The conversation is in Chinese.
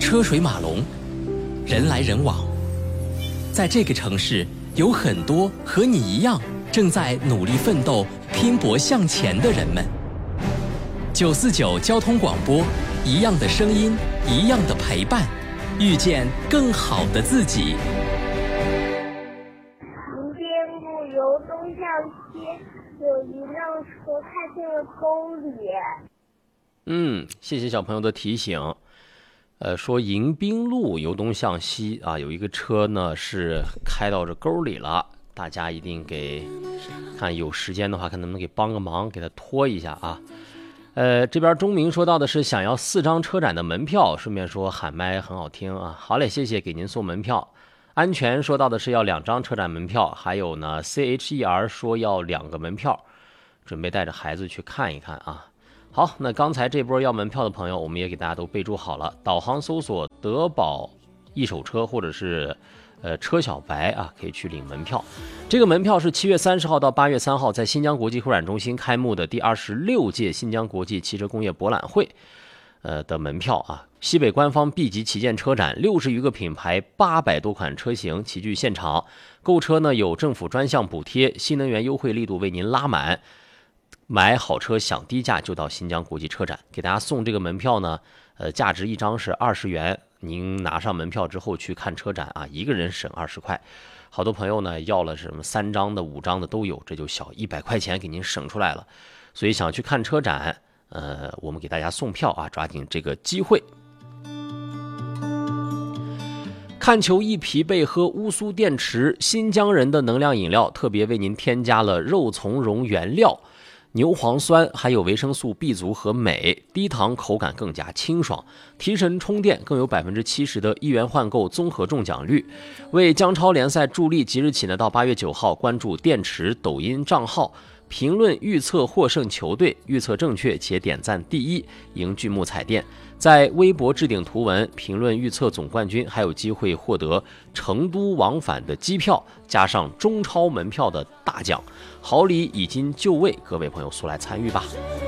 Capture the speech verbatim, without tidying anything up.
车水马龙，人来人往。在这个城市，有很多和你一样正在努力奋斗、拼搏向前的人们。九四九交通广播，一样的声音，一样的陪伴，遇见更好的自己。 迎宾路由东向西有一辆车开进了沟里。 嗯，谢谢小朋友的提醒。呃，说迎宾路由东向西啊，有一个车呢是开到这沟里了，大家一定给看有时间的话，看能不能给帮个忙，给他拖一下啊。呃，这边钟明说到的是想要四张车展的门票，顺便说喊麦很好听啊。好嘞，谢谢，给您送门票。安全说到的是要两张车展门票，还有呢 C H E R 说要两个门票，准备带着孩子去看一看啊。好，那刚才这波要门票的朋友，我们也给大家都备注好了，导航搜索德宝一手车或者是呃车小白啊，可以去领门票。这个门票是七月三十号到八月三号在新疆国际会展中心开幕的第二十六届新疆国际汽车工业博览会呃的门票啊。西北官方 B 级旗舰车展，六十余个品牌，八百多款车型齐聚现场。购车呢有政府专项补贴，新能源优惠力度为您拉满。买好车享低价，就到新疆国际车展。给大家送这个门票呢，呃，价值一张是二十元。您拿上门票之后去看车展啊，一个人省二十块。好多朋友呢要了什么三张的、五张的都有，这就小一百块钱给您省出来了。所以想去看车展，呃，我们给大家送票啊，抓紧这个机会。看球一疲惫喝乌苏电池，新疆人的能量饮料特别为您添加了肉苁蓉原料。牛磺酸还有维生素 B 族和镁，低糖口感更加清爽，提神充电，更有百分之七十的一元换购综合中奖率。为疆超联赛助力，即日起呢到八月九号，关注电池抖音账号，评论预测获胜球队，预测正确且点赞第一，赢巨幕彩电。在微博置顶图文，评论预测总冠军，还有机会获得成都往返的机票，加上中超门票的大奖。好礼已经就位，各位朋友速来参与吧。